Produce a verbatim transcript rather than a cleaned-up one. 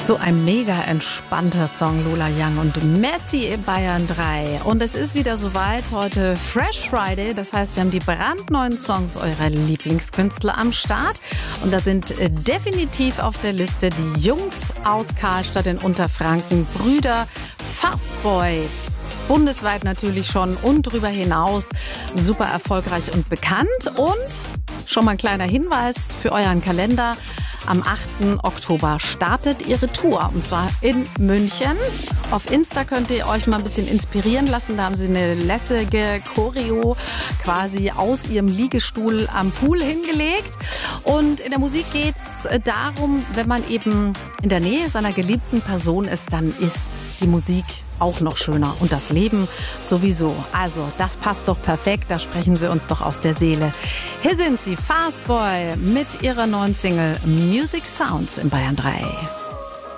So ein mega entspannter Song, Lola Young und Messi in Bayern drei. Und es ist wieder soweit, heute Fresh Friday. Das heißt, wir haben die brandneuen Songs eurer Lieblingskünstler am Start. Und da sind definitiv auf der Liste die Jungs aus Karlstadt in Unterfranken, Brüder Fastboy. Bundesweit natürlich schon und darüber hinaus super erfolgreich und bekannt. Und schon mal ein kleiner Hinweis für euren Kalender. Am achten Oktober startet ihre Tour, und zwar in München. Auf Insta könnt ihr euch mal ein bisschen inspirieren lassen. Da haben sie eine lässige Choreo quasi aus ihrem Liegestuhl am Pool hingelegt. Und in der Musik geht's darum, wenn man eben in der Nähe seiner geliebten Person ist, dann ist die Musik auch noch schöner und das Leben sowieso. Also, das passt doch perfekt, da sprechen sie uns doch aus der Seele. Hier sind sie, Fastboy, mit ihrer neuen Single Music Sounds in Bayern drei.